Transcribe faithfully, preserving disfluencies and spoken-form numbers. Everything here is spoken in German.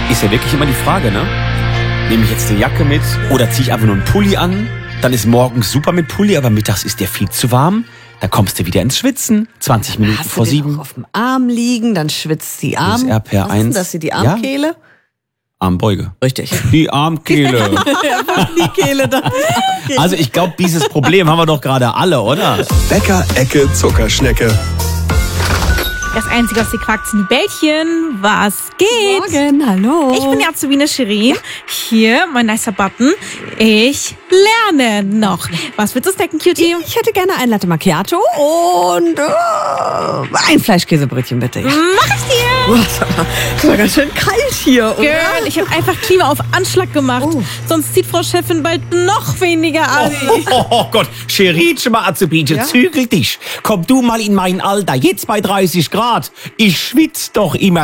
ist ja wirklich immer die Frage, ne? Nehme ich jetzt eine Jacke mit oder ziehe ich einfach nur einen Pulli an? Dann ist morgens super mit Pulli, aber mittags ist der viel zu warm. Dann kommst du wieder ins Schwitzen. zwanzig Minuten Hast vor du den sieben. auch auf dem Arm liegen, dann schwitzt die Arm. Das ist R P R eins. Das ist die Armkehle. Ja. Armbeuge. Richtig. Die Armkehle. Ja, die Kehle da. Also ich glaube, dieses Problem haben wir doch gerade alle, oder? Bäcker, Ecke, Zuckerschnecke. Das Einzige, was sie quakt, sind die Bällchen. Was geht? Morgen, hallo. Ich bin die Azubine Shirin. Hier, mein nicer Button. Ich lerne noch. Was willst du snacken, Cutie? Ich hätte gerne ein Latte Macchiato und äh, ein Fleischkäsebrötchen, bitte. Mach ich dir. Es war ganz schön kalt hier, oder? Girl, ich habe einfach Klima auf Anschlag gemacht. Oh. Sonst zieht Frau Chefin bald noch weniger an. Oh, oh Gott, Scheritsche mal Azubine, Ja? zügel dich. Komm du mal in mein Alter, jetzt bei dreißig Grad. Ich schwitz doch immer.